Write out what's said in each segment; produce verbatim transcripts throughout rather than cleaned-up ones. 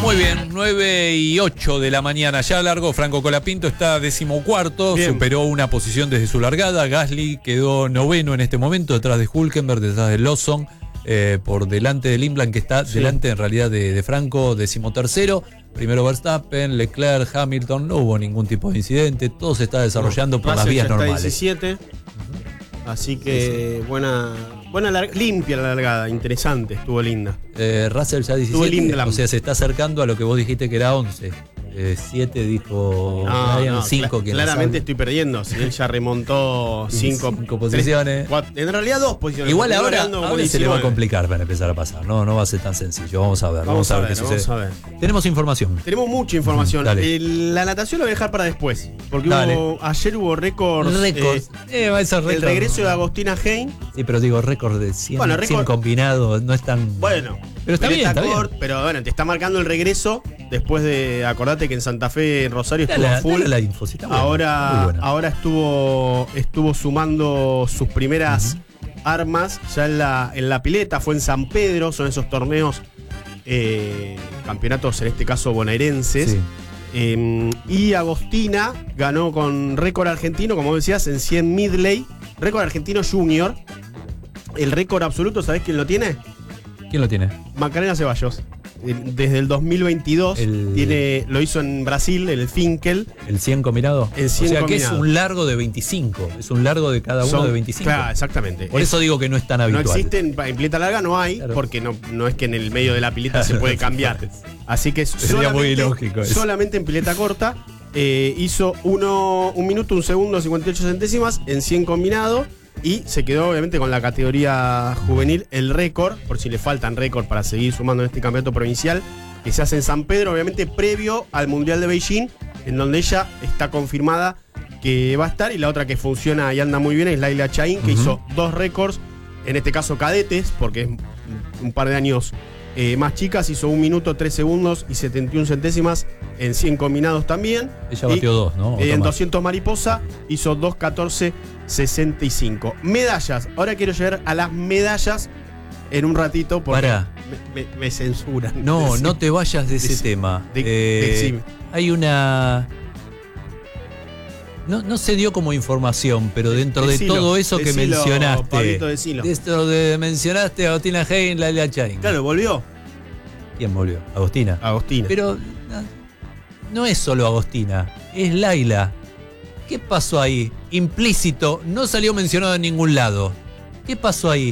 Muy bien, nueve y ocho de la mañana. Ya largó Franco Colapinto, está decimocuarto, bien. Superó una posición desde su largada. Gasly quedó noveno en este momento, detrás de Hülkenberg, detrás de Lawson, eh, por delante de Lindblom, que está sí. delante en realidad de, de Franco, decimotercero. Primero Verstappen, Leclerc, Hamilton. No hubo ningún tipo de incidente, todo se está desarrollando no, por las vías normales. diecisiete, uh-huh. Así que sí, sí. buena... Buena, larga, limpia la largada, interesante, estuvo linda. Eh, Russell ya diecisiete, o sea, se está acercando a lo que vos dijiste que era once. Eh, siete dijo no, Ryan, no, cinco. Cl- claramente estoy perdiendo, si él ya remontó cinco, cinco posiciones. Tres, cuatro, en realidad dos posiciones. Igual ahora, ahora se le va a complicar para empezar a pasar, no, no va a ser tan sencillo. Vamos a ver, vamos, vamos a ver, ver qué vamos sucede. A ver. Tenemos información. Tenemos mucha información. Eh, la natación lo voy a dejar para después, porque hubo, ayer hubo récords. Récords. Eh, eh, récord, el regreso de Agostina Hein. Sí, pero digo, récord de cien, bueno, cien combinados, no es tan... Bueno, pero está bien, está cort, bien. Pero bueno, te está marcando el regreso después de, acordate que en Santa Fe, en Rosario estuvo dale, full. Dale la info, sí, está ahora, bueno. ahora estuvo, estuvo sumando sus primeras uh-huh. armas ya en la, en la pileta, fue en San Pedro, son esos torneos, eh, campeonatos en este caso bonaerenses. Sí. Eh, y Agostina ganó con récord argentino, como decías, en cien medley, récord argentino junior. El récord absoluto, ¿sabés quién lo tiene? ¿Quién lo tiene? Macarena Ceballos. Desde el dos mil veintidós el... tiene, lo hizo en Brasil, en el Finkel. ¿El cien combinado? El cien o sea combinado. Que es un largo de veinticinco. Es un largo de cada uno Son, de veinticinco. Claro, exactamente. Por es, eso digo que no es tan habitual. No existen, en pileta larga no hay, claro. porque no, no es que en el medio de la pileta se puede cambiar. Así que sería muy ilógico eso. Solamente en pileta corta eh, hizo uno, un minuto, un segundo, cincuenta y ocho centésimas en cien combinado. Y se quedó obviamente con la categoría juvenil el récord, por si le faltan récord para seguir sumando en este campeonato provincial, que se hace en San Pedro, obviamente previo al Mundial de Beijing, en donde ella está confirmada que va a estar, y la otra que funciona y anda muy bien es Laila Chaín, que uh-huh. hizo dos récords, en este caso cadetes, porque es un par de años eh, más chicas, hizo un minuto, tres segundos y setenta y una centésimas en cien combinados también. Ella batió y, dos, ¿no? Eh, en doscientos mariposa hizo dos catorce sesenta y cinco. Medallas. Ahora quiero llegar a las medallas en un ratito porque Para. Me, me, me censuran. No, decime. no te vayas de ese decime. tema. De, eh, hay una... No, no se dio como información, pero dentro decilo, de todo eso que decilo, mencionaste. Pablito, decilo. Dentro de mencionaste a Agostina Hein, Laila Chaín. Claro, volvió. ¿Quién volvió? Agostina. Agostina. Pero no, no es solo Agostina, es Laila. ¿Qué pasó ahí? Implícito, no salió mencionado en ningún lado. ¿Qué pasó ahí?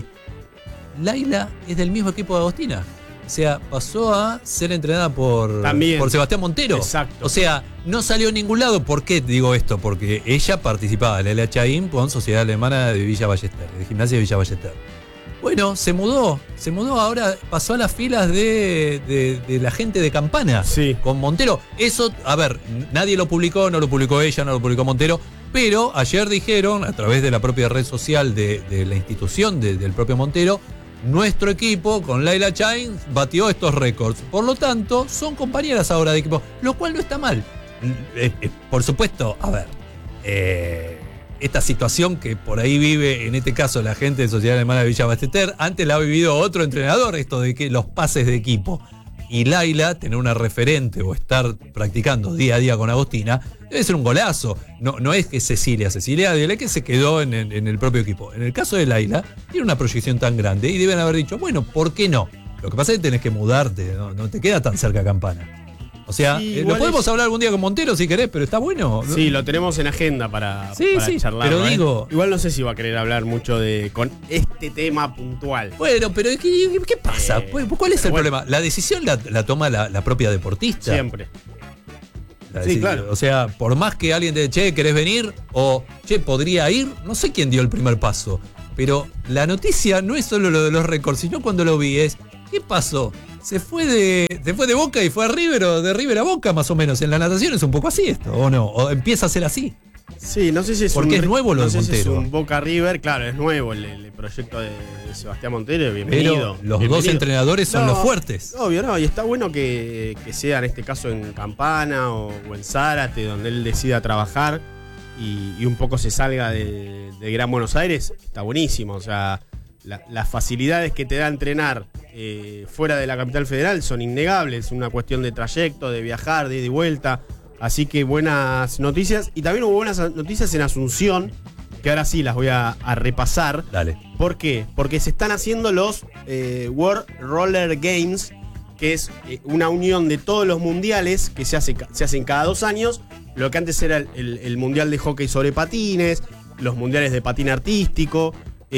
Laila es del mismo equipo de Agostina. O sea, pasó a ser entrenada por, por Sebastián Montero. Exacto. O sea, no salió en ningún lado. ¿Por qué digo esto? Porque ella participaba, Laila Chaín, con Sociedad Alemana de Villa Ballester, de Gimnasia de Villa Ballester. Bueno, se mudó, se mudó, ahora pasó a las filas de, de, de la gente de Campana, sí. con Montero. Eso, a ver, nadie lo publicó, no lo publicó ella, no lo publicó Montero, pero ayer dijeron, a través de la propia red social de, de la institución de, del propio Montero, nuestro equipo con Laila Chaín batió estos récords. Por lo tanto, son compañeras ahora de equipo, lo cual no está mal. Eh, eh, por supuesto, a ver, eh... esta situación que por ahí vive, en este caso, la gente de Sociedad Alemana de Villa Ballester, antes la ha vivido otro entrenador, esto de que los pases de equipo. Y Laila, tener una referente o estar practicando día a día con Agostina, debe ser un golazo. No, no es que Cecilia, Cecilia dile que se quedó en el, en el propio equipo. En el caso de Laila, tiene una proyección tan grande y deben haber dicho, bueno, ¿por qué no? Lo que pasa es que tenés que mudarte, no, no te queda tan cerca Campana. O sea, sí, eh, lo podemos es... hablar algún día con Montero si querés, pero está bueno. Sí, lo tenemos en agenda para, sí, para sí, charlar. Pero ¿eh? digo. Igual no sé si va a querer hablar mucho de con este tema puntual. Bueno, pero ¿qué, qué pasa? Eh, ¿Cuál es el bueno. problema? La decisión la, la toma la, la propia deportista. Siempre. La sí, claro. O sea, por más que alguien te diga, che, ¿querés venir? O, che, ¿podría ir? No sé quién dio el primer paso. Pero la noticia no es solo lo de los récords, sino cuando lo vi es, ¿qué pasó? Se fue de se fue de Boca y fue a River, o de River a Boca más o menos. En la natación es un poco así esto, ¿o no? ¿O empieza a ser así? Sí, no sé si es Porque un, es nuevo lo no de sé Montero. Si es un Boca River, claro, es nuevo el, el proyecto de, de Sebastián Montero, bienvenido. Pero los bienvenido. dos entrenadores son no, los fuertes. Obvio, no, y está bueno que, que sea en este caso en Campana o, o en Zárate, donde él decida trabajar y, y un poco se salga de, de Gran Buenos Aires, está buenísimo, o sea... la, las facilidades que te da entrenar eh, fuera de la capital federal son innegables. Una cuestión de trayecto, de viajar, de ida y vuelta. Así que buenas noticias. Y también hubo buenas noticias en Asunción, que ahora sí las voy a, a repasar. Dale. ¿Por qué? Porque se están haciendo los eh, World Roller Games, que es eh, una unión de todos los mundiales que se, hace, se hacen cada dos años. Lo que antes era el, el, el mundial de hockey sobre patines, los mundiales de patín artístico,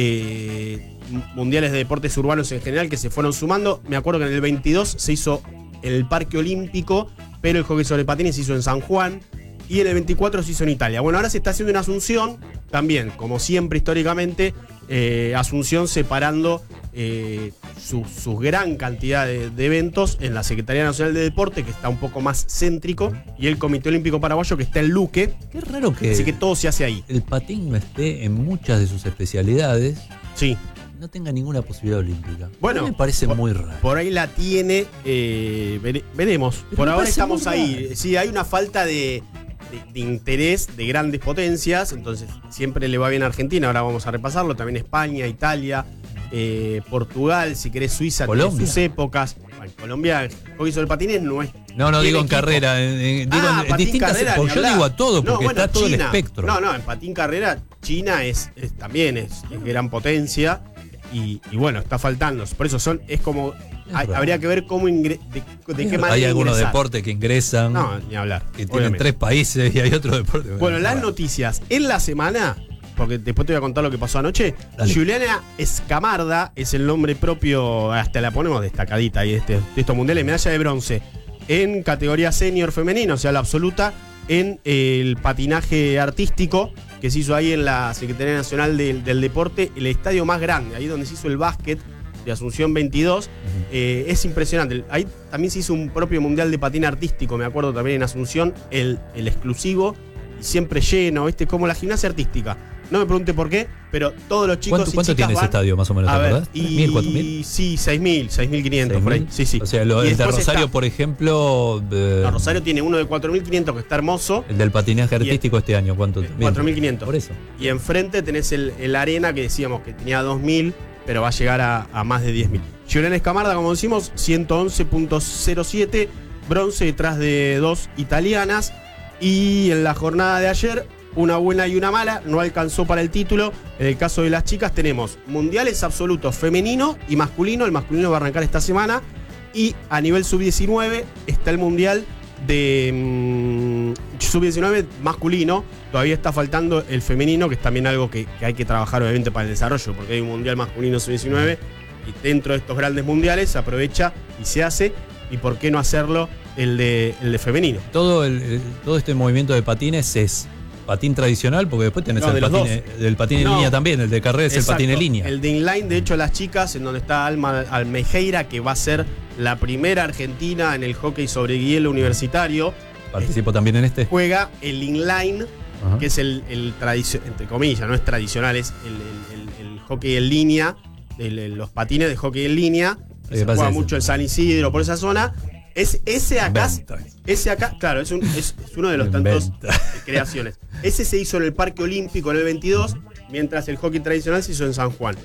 eh, mundiales de deportes urbanos en general que se fueron sumando. Me acuerdo que en el veintidós se hizo en el Parque Olímpico, pero el hockey sobre patines se hizo en San Juan. Y en el veinticuatro se hizo en Italia. Bueno, ahora se está haciendo en Asunción, también, como siempre históricamente, eh, Asunción separando eh, su, su gran cantidad de, de eventos en la Secretaría Nacional de Deporte, que está un poco más céntrico, y el Comité Olímpico Paraguayo, que está en Luque. Qué raro que, así que todo se hace ahí. El patín no esté en muchas de sus especialidades. Sí. No tenga ninguna posibilidad olímpica. Bueno, me parece por, muy raro. Por ahí la tiene, eh, vere, veremos. Pero por ahora estamos ahí. Raro. Sí, hay una falta de, de, de interés de grandes potencias, entonces siempre le va bien a Argentina, ahora vamos a repasarlo, también España, Italia, eh, Portugal, si querés Suiza, Colombia. tiene sus épocas. Bueno, Colombia, hockey sobre patines no es... No, no, digo en equipo. carrera, en, en, digo ah, en, en distintas carrera, épocas. Yo digo a todo, porque no, bueno, está todo China. el espectro. No, no, en patín carrera, China es, es también es, es gran potencia. Y, y bueno, está faltando. Por eso son, es como. Hay, habría que ver cómo ingre, de, de qué manera. Hay algunos ingresar. deportes que ingresan. No, ni hablar. Que obviamente. Tienen tres países y hay otro deporte. Bueno, las noticias. En la semana, porque después te voy a contar lo que pasó anoche. Dale. Juliana Escamarda es el nombre propio, hasta la ponemos destacadita ahí, este, de estos mundiales, medalla de bronce en categoría senior femenino, o sea, la absoluta, en el patinaje artístico, que se hizo ahí en la Secretaría Nacional del, del Deporte, el estadio más grande, ahí donde se hizo el básquet de Asunción veintidós. Uh-huh. eh, es impresionante. Ahí también se hizo un propio mundial de patín artístico, me acuerdo también en Asunción, el, el exclusivo, y siempre lleno, ¿viste? Como la gimnasia artística. No me pregunte por qué, pero todos los chicos ¿Cuánto, y ¿cuánto chicas tiene van, ese estadio más o menos? A ver, ¿verdad? ¿mil, cuatro mil? Sí, seis mil, seis mil quinientos por ahí. Sí, sí. O sea, lo, el de Rosario, está, por ejemplo. Eh, no, Rosario tiene uno de cuatro mil quinientos que está hermoso. El del patinaje artístico el, este año, ¿cuánto? cuatro mil quinientos. Por eso. Y enfrente tenés el, el Arena, que decíamos que tenía dos mil, pero va a llegar a, a más de diez mil. Juliana Escamarda, como decimos, ciento once punto cero siete, bronce detrás de dos italianas. Y en la jornada de ayer, una buena y una mala, no alcanzó para el título. En el caso de las chicas tenemos mundiales absolutos femenino y masculino. El masculino va a arrancar esta semana. Y a nivel sub diecinueve está el mundial de mmm, sub diecinueve masculino. Todavía está faltando el femenino, que es también algo que, que hay que trabajar obviamente para el desarrollo, porque hay un mundial masculino sub diecinueve y dentro de estos grandes mundiales se aprovecha y se hace. ¿Y por qué no hacerlo el de, el de femenino? Todo, el, el, todo este movimiento de patines es patín tradicional, porque después tenés no, el de patín, el patín no. en línea también, el de carrera es Exacto. el patín en línea. El de inline, de hecho, las chicas, en donde está Alma Almejeira, que va a ser la primera argentina en el hockey sobre hielo universitario. Participo también en este. Juega el inline, ajá, que es el, el tradicional, entre comillas, no es tradicional, es el, el, el, el hockey en línea, el, el, los patines de hockey en línea. Se juega mucho en San Isidro, por esa zona. Es, ese acá, ese acá, claro, es, un, es, es uno de los tantos creaciones. Ese se hizo en el Parque Olímpico en el veintidós, mientras el hockey tradicional se hizo en San Juan.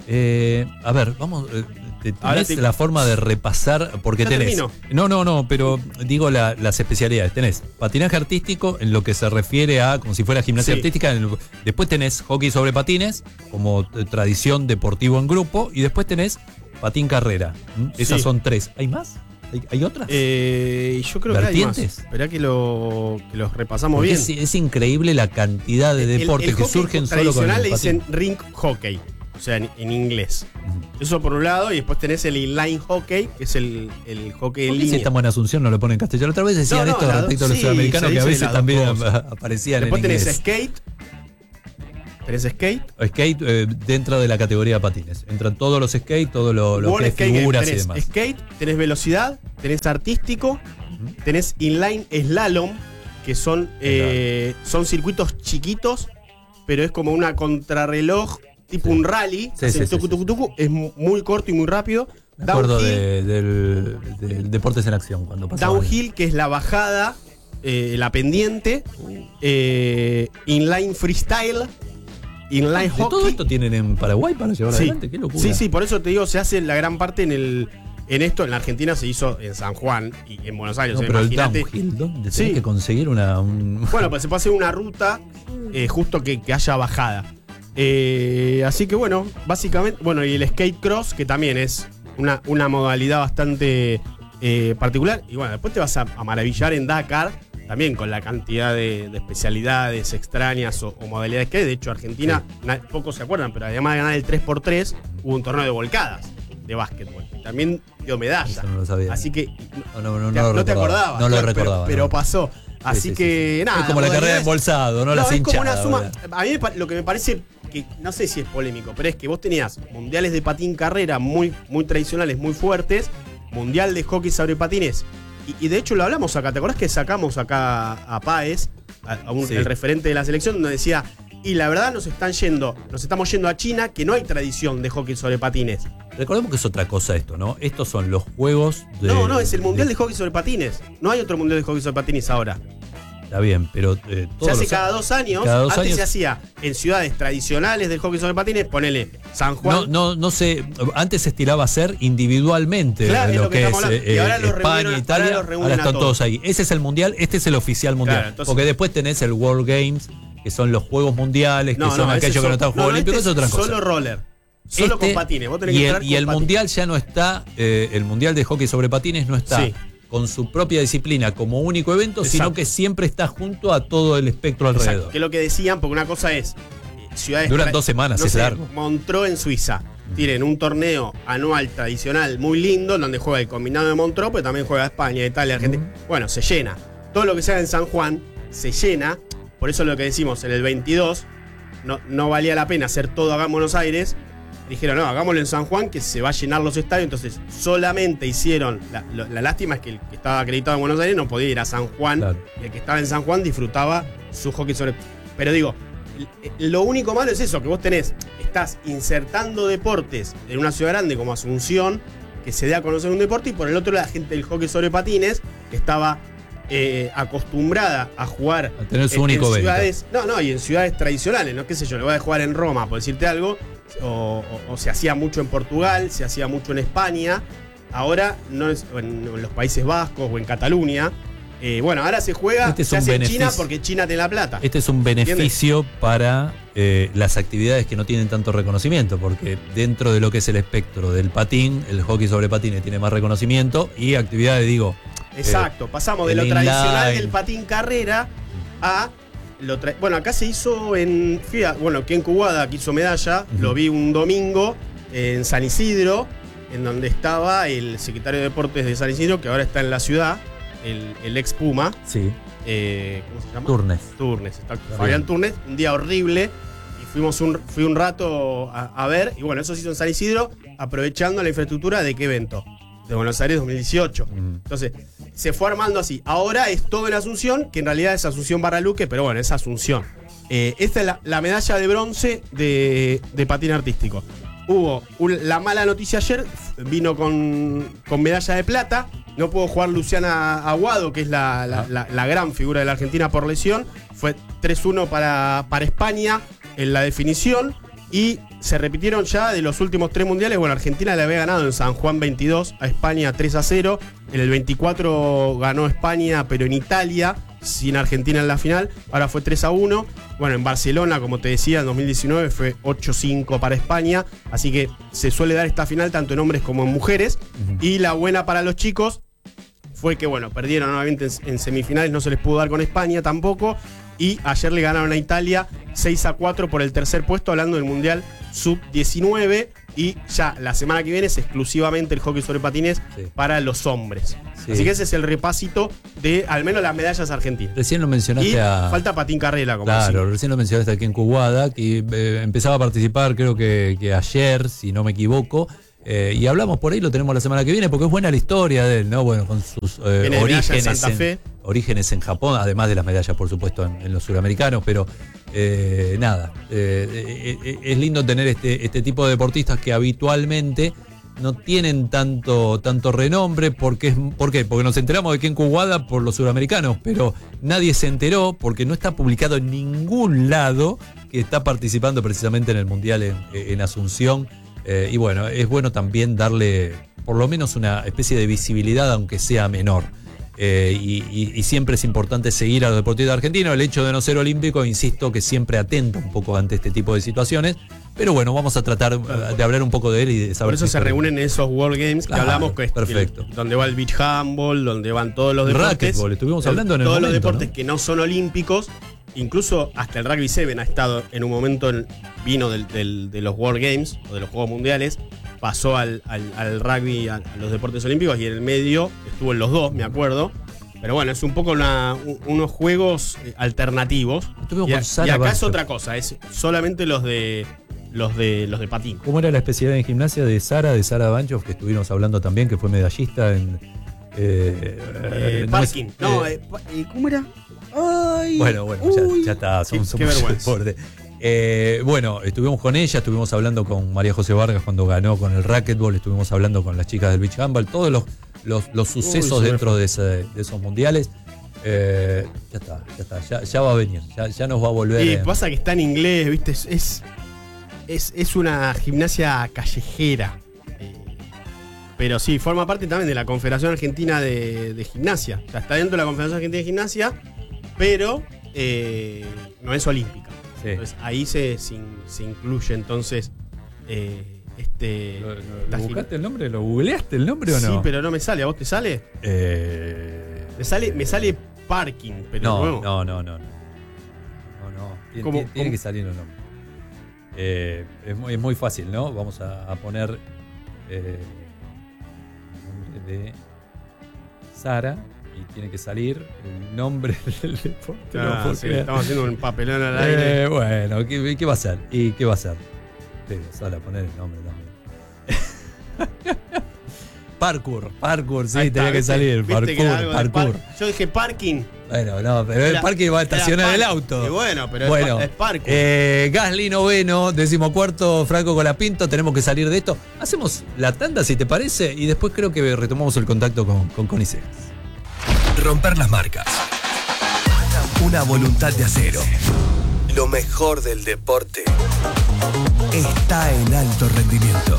Eh, a ver, vamos, eh, tenés te... la forma de repasar, porque ya tenés. Termino. No, no, no, pero digo la, las especialidades. Tenés patinaje artístico en lo que se refiere a como si fuera gimnasia sí. artística. En el, después tenés hockey sobre patines como tradición deportivo en grupo, y después tenés patín carrera. Esas sí. son tres. ¿Hay más? ¿Hay, ¿Hay otras? Eh, yo creo ¿Vertientes? que hay más. Esperá que, lo, que los repasamos Porque bien. Es, es increíble la cantidad de deportes el, el que surgen solo con el tradicional le dicen rink hockey, o sea, en, en inglés. Uh-huh. Eso por un lado, y después tenés el inline hockey, que es el, el hockey en línea. Si estamos en Asunción no lo ponen en castellano. Otra vez decían no, no, esto respecto a los sí, sudamericanos, que a veces también aparecían después en inglés. Después tenés skate. ¿Tenés skate? Skate eh, dentro de la categoría de patines. Entran todos los skate, todo lo, lo que es figuras tenés y demás. Skate, tenés velocidad, tenés artístico, uh-huh, tenés inline slalom, que son, eh, son circuitos chiquitos, pero es como una contrarreloj, tipo sí. un rally. Sí, sí, tucu, sí, tucu, tucu, es muy corto y muy rápido. Me acuerdo de, del, del Deportes en Acción cuando pasaba. Downhill, que es la bajada, eh, la pendiente. Uh. Eh, inline freestyle, inline De hockey. todo esto tienen en Paraguay para llevar Sí. adelante, qué locura. Sí, sí, por eso te digo, se hace la gran parte en el en esto. En la Argentina se hizo en San Juan y en Buenos Aires. No, o sea, pero el imagínate. downhill, ¿dónde Sí. tenés que conseguir una un... Bueno, pues se puede hacer una ruta eh, justo que, que haya bajada. Eh, así que bueno, básicamente, bueno, y el skate cross, que también es una, una modalidad bastante eh, particular. Y bueno, después te vas a, a maravillar en Dakar, también con la cantidad de, de especialidades extrañas o, o modalidades que hay. De hecho, Argentina, Sí. na- pocos se acuerdan, pero además de ganar el tres por tres, hubo un torneo de volcadas de básquetbol. Y también dio medalla. Eso no lo sabía. Así que No, no, no, te- no lo no te recordaba. acordabas, No lo pero- recordaba. pero, no. pasó. Así Sí, sí, que sí. nada. Es como la carrera de modalidades- embolsado, no, las es como una hinchadas. suma. ¿verdad? A mí me pa- lo que me parece que no sé si es polémico, pero es que vos tenías mundiales de patín carrera muy, muy tradicionales, muy fuertes, mundial de hockey sobre patines. Y, y de hecho lo hablamos acá. ¿Te acordás que sacamos acá a Páez, a, a un- Sí. el referente de la selección, donde decía, y la verdad nos están yendo, nos estamos yendo a China, que no hay tradición de hockey sobre patines? Recordemos que es otra cosa esto, ¿no? Estos son los juegos de. no, no, es el mundial de hockey sobre patines. No hay otro mundial de hockey sobre patines ahora. Está bien, pero. Eh, Se todos hace los- cada dos años. cada dos Antes años- se hacía en ciudades tradicionales del hockey sobre patines, ponele San Juan. No, no, no sé. Antes se estiraba a hacer individualmente Claro, es lo, lo que que, estamos es hablando. Y eh, ahora los España, reunieron- Italia. ahora los Ahora, reúnen a están todos. todos ahí. Ese es el mundial, este es el oficial mundial. Claro, entonces- porque después tenés el World Games, que son los Juegos Mundiales, que No, son no, ese aquellos que no están en Juegos no, Olímpicos, este es otra cosa. Solo roller. Solo Este, con patines. Vos tenés y que el, entrar y con el patines. mundial ya no está, eh, el mundial de hockey sobre patines no está Sí. con su propia disciplina como único evento, sino Exacto. que siempre está junto a todo el espectro alrededor. Exacto, que es lo que decían, porque una cosa es eh, ciudades. Duran tra- dos semanas, no es sé, largo. Montreux en Suiza. Tienen un torneo anual tradicional muy lindo, en donde juega el combinado de Montreux, pero también juega España, Italia, Argentina. Bueno, se llena. Todo lo que sea en San Juan se llena. Por eso lo que decimos, en el veintidós no, no valía la pena hacer todo acá en Buenos Aires. Dijeron, no, hagámoslo en San Juan, que se va a llenar los estadios. Entonces, solamente hicieron. La, lo- la lástima es que el que estaba acreditado en Buenos Aires no podía ir a San Juan. Claro. Y el que estaba en San Juan disfrutaba su hockey sobre. Pero digo, l- lo único malo es eso, que vos tenés, estás insertando deportes en una ciudad grande como Asunción, que se dé a conocer un deporte, y por el otro la gente del hockey sobre patines, que estaba eh, acostumbrada a jugar A tener su en, único en evento. ciudades, no, no, y en ciudades tradicionales, no qué sé yo, le voy a jugar en Roma, por decirte algo, o, o- o se hacía mucho en Portugal, se hacía mucho en España, ahora no es en, en los Países Vascos o en Cataluña. Eh, bueno, ahora se juega, Este es se un hace en beneficio. China porque China tiene la plata. Este es un beneficio para eh, las actividades que no tienen tanto reconocimiento, porque dentro de lo que es el espectro del patín, el hockey sobre patines tiene más reconocimiento y actividades, digo, Exacto, pasamos de el lo tradicional inline. del patín carrera a lo tra- bueno, acá se hizo en fui a- bueno, aquí en Cubada, que hizo medalla, Ujú. lo vi un domingo en San Isidro, en donde estaba el secretario de Deportes de San Isidro, que ahora está en la ciudad, el, el ex Puma, sí, eh, ¿cómo se llama? Turnes. Turnes, está Está Fabián bien. Turnes, un día horrible. Y fuimos un, fui un rato a, a ver, y bueno, eso se hizo en San Isidro, aprovechando la infraestructura de qué evento? De Buenos Aires dos mil dieciocho. Mm. Entonces, se fue armando así. Ahora es todo en Asunción, que en realidad es Asunción barra Luque, pero bueno, es Asunción. Eh, esta es la, la medalla de bronce de, de patín artístico. Hubo un- la mala noticia ayer, vino con, con medalla de plata. No pudo jugar Luciana Aguado, que es la, la- la- la gran figura de la Argentina por lesión. Fue tres uno para, para España en la definición. Y se repitieron ya de los últimos tres mundiales. Bueno, Argentina le había ganado en San Juan veintidós a España tres a cero. En el veinticuatro ganó España, pero en Italia, sin Argentina en la final. Ahora fue tres a uno. Bueno, en Barcelona, como te decía, en dos mil diecinueve fue ocho cinco para España. Así que se suele dar esta final tanto en hombres como en mujeres. Ujú. Y la buena para los chicos fue que, bueno, perdieron nuevamente en, en semifinales, no se les pudo dar con España tampoco. Y ayer le ganaron a Italia seis a cuatro por el tercer puesto, hablando del Mundial sub diecinueve. Y ya la semana que viene es exclusivamente el hockey sobre patines Sí. para los hombres. Sí. Así que ese es el repasito de al menos las medallas argentinas. Recién lo mencionaste Y a. falta patín carrera, como Claro, decía. recién lo mencionaste aquí en Cubada, que eh, empezaba a participar creo que, que ayer, si no me equivoco, eh, y hablamos por ahí, lo tenemos la semana que viene, porque es buena la historia de él, ¿no? Bueno, con sus eh, Viene de medalla en orígenes, Santa en, Fe. orígenes en Japón, además de las medallas, por supuesto, en, en los suramericanos, pero eh, nada, eh, eh, eh, es lindo tener este, este tipo de deportistas que habitualmente no tienen tanto, tanto renombre. Porque es, ¿Por qué? Porque nos enteramos de Ken Kuwada por los sudamericanos, pero nadie se enteró porque no está publicado en ningún lado que está participando precisamente en el Mundial en, en Asunción. Eh, y bueno, es bueno también darle por lo menos una especie de visibilidad, aunque sea menor. Eh, y, y, y siempre es importante seguir a los deportistas argentinos. El hecho de no ser olímpico, insisto, que siempre atenta un poco ante este tipo de situaciones. Pero bueno, vamos a tratar de hablar un poco de él y de saber. Por eso se reúnen en esos World Games que claro, hablamos, que es perfecto. El, donde va el beach handball, donde van todos los deportes. Racquetball, estuvimos hablando en el Todos momento, los deportes ¿no? que no son olímpicos, incluso hasta el rugby siete ha estado en un momento, en, vino del, del, de los World Games o de los Juegos Mundiales, pasó al, al, al rugby, a, a los deportes olímpicos, y en el medio estuvo en los dos, me acuerdo. Pero bueno, es un poco una, un, unos juegos alternativos. Y, a, y acá es otra cosa, es solamente los de los de los de patín. ¿Cómo era la especialidad en gimnasia de Sara, de Sara Banchoff, que estuvimos hablando también, que fue medallista en eh, eh, no parking? Es, no, eh, eh, ¿cómo era? Ay, bueno, bueno, ya, ya está, son, qué, son qué vergüenza. Eh, bueno, estuvimos con ella, estuvimos hablando con María José Vargas cuando ganó con el racquetball, estuvimos hablando con las chicas del beach handball, todos los Los, los sucesos Uy, dentro de, ese, de esos mundiales. Eh, ya está, ya está, ya, ya va a venir, ya, ya nos va a volver. Y eh. pasa que está en inglés, ¿viste? Es, es, es, es una gimnasia callejera. Eh, pero sí, forma parte también de la Confederación Argentina de, de Gimnasia. O sea, está dentro de la Confederación Argentina de Gimnasia, pero eh, no es olímpica. Sí. Entonces ahí se, se, se incluye entonces. Eh, Este, ¿Lo, lo, ¿lo buscaste el nombre? ¿Lo googleaste el nombre o no? Sí, pero no me sale. ¿A vos te sale? Eh... Me sale, me sale parking, pero no. No, no, no, no. No, no. Tiene, ¿Cómo, tiene, cómo? tiene que salir el nombre. Eh, es, muy, es muy fácil, ¿no? Vamos a, a poner eh, el nombre de Sara y tiene que salir el nombre del deporte. Ah, no sí, estamos haciendo un papelón al aire. Eh, bueno, ¿qué, ¿qué va a ser? ¿Y qué va a ser? Sala, poner el nombre también. Parkour, parkour, sí, está, tenía que salir. Parkour, que parkour. Par Yo dije parking. Bueno, no, pero era, el parking va a estacionar el auto. Y bueno, pero bueno, es, es parkour. Eh, Gasly noveno, decimocuarto, Franco Colapinto, tenemos que salir de esto. Hacemos la tanda, si te parece, y después creo que retomamos el contacto con, con Connie Cejas. Romper las marcas. Una voluntad de acero. Lo mejor del deporte está en alto rendimiento.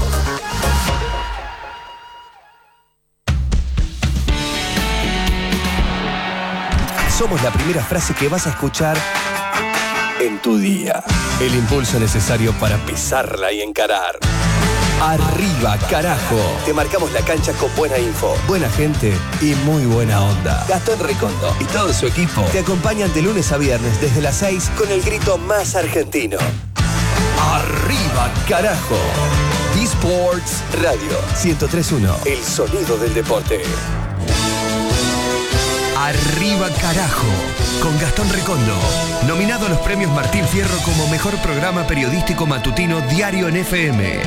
Somos la primera frase que vas a escuchar en tu día. El impulso necesario para pisarla y encarar. Arriba, carajo. Te marcamos la cancha con buena info, buena gente y muy buena onda. Gastón Recondo y todo su equipo te acompañan de lunes a viernes desde las seis con el grito más argentino. Arriba, carajo. eSports Radio ciento tres punto uno. El sonido del deporte. Arriba, carajo. Con Gastón Recondo. Nominado a los premios Martín Fierro como mejor programa periodístico matutino diario en F M.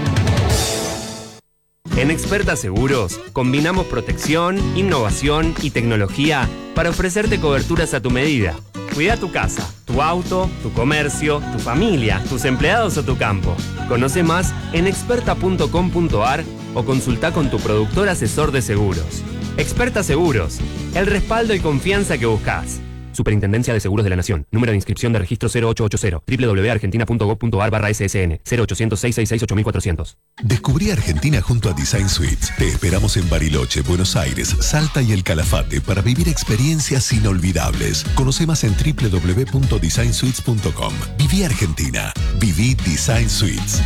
En Experta Seguros, combinamos protección, innovación y tecnología para ofrecerte coberturas a tu medida. Cuida tu casa, tu auto, tu comercio, tu familia, tus empleados o tu campo. Conoce más en experta punto com punto a r o consulta con tu productor asesor de seguros. Experta Seguros, el respaldo y confianza que buscas. Superintendencia de Seguros de la Nación. Número de inscripción de registro cero ocho ocho cero. doble u doble u doble u punto argentina punto gob punto a r barra S S N. cero ochocientos, seiscientos sesenta y seis, ocho mil cuatrocientos. Descubrí Argentina junto a Design Suites. Te esperamos en Bariloche, Buenos Aires, Salta y El Calafate para vivir experiencias inolvidables. Conoce más en doble u doble u doble u punto design suites punto com. Viví Argentina. Viví Design Suites.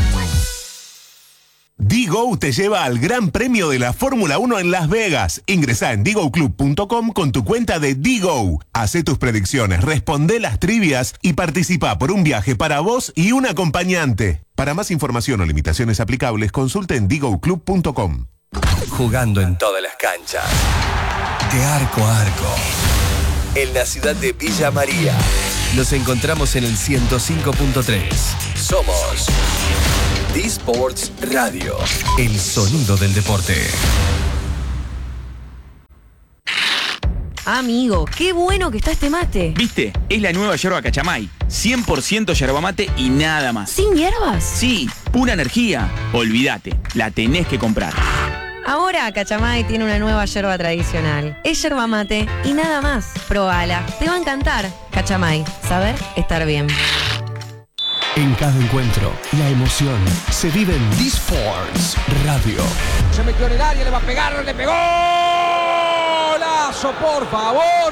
D-Go te lleva al Gran Premio de la Fórmula uno en Las Vegas. Ingresá en digo club punto com con tu cuenta de D-Go. Hacé tus predicciones, responde las trivias y participa por un viaje para vos y un acompañante. Para más información o limitaciones aplicables, consulte en digo club punto com. Jugando en todas las canchas. De arco a arco. En la ciudad de Villa María. Nos encontramos en el ciento cinco punto tres. Somos eSports Radio, el sonido del deporte. Amigo, qué bueno que está este mate. ¿Viste? Es la nueva yerba Cachamay. cien por ciento yerba mate y nada más. ¿Sin hierbas? Sí, Pura energía, olvídate, la tenés que comprar. Ahora Cachamay tiene una nueva yerba tradicional. Es yerba mate y nada más. Probala, te va a encantar. Cachamay, saber estar bien. En cada encuentro, la emoción se vive en D-Sports Radio. Se metió en el área, le va a pegar, le pegó. ¡Golazo, por favor!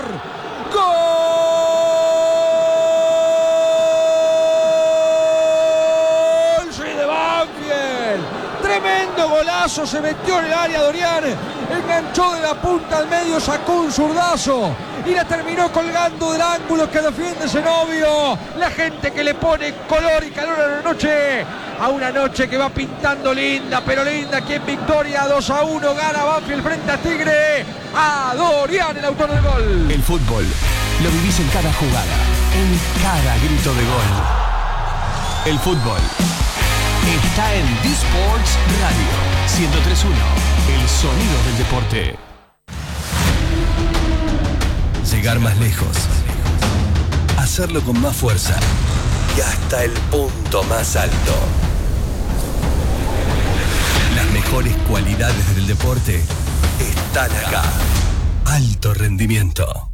¡Gol! ¡Sí, de Banfield! Tremendo golazo, se metió en el área Dorian, enganchó de la punta al medio, sacó un zurdazo y la terminó colgando del ángulo que defiende Zenobio. La gente que le pone color y calor a la noche, a una noche que va pintando linda, pero linda, aquí en victoria dos a uno, gana Banfield frente a Tigre, a Dorian, el autor del gol. El fútbol lo vivís en cada jugada, en cada grito de gol. El fútbol está en D-Sports Radio ciento tres punto uno, el sonido del deporte. Llegar más lejos, hacerlo con más fuerza y hasta el punto más alto. Las mejores cualidades del deporte están acá. Alto rendimiento.